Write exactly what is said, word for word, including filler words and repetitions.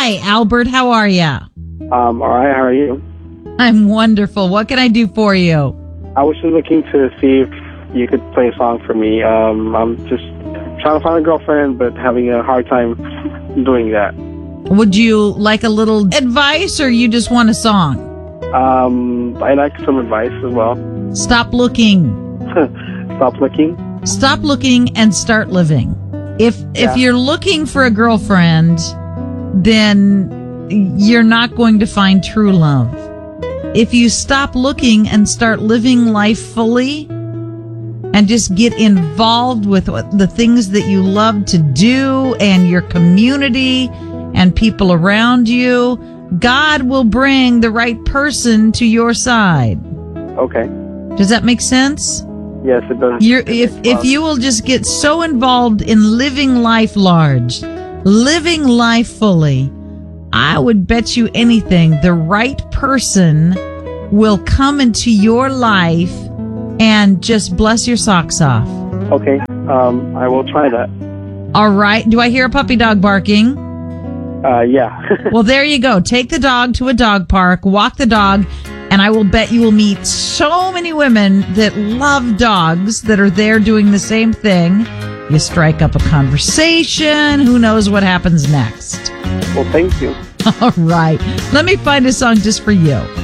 Hi, Albert. How are you? Um, all right, how are you? I'm wonderful. What can I do for you? I was just looking to see if you could play a song for me. Um, I'm just trying to find a girlfriend, but having a hard time doing that. Would you like a little advice, or you just want a song? Um, I like some advice as well. Stop looking. Stop looking. Stop looking and start living. If Yeah. if you're looking for a girlfriend, then you're not going to find true love. If you stop looking and start living life fully and just get involved with what, the things that you love to do and your community and people around you, God will bring the right person to your side. Okay. Does that make sense? Yes, it does. You're, if if you will just get so involved in living life large, living life fully, I would bet you anything the right person will come into your life and just bless your socks off. Okay. Um, I will try that. All right. Do I hear a puppy dog barking? Uh, yeah. Well, there you go. Take the dog to a dog park, walk the dog, and I will bet you will meet so many women that love dogs that are there doing the same thing. You strike up a conversation. Who knows what happens next? Well, thank you. All right. Let me find a song just for you.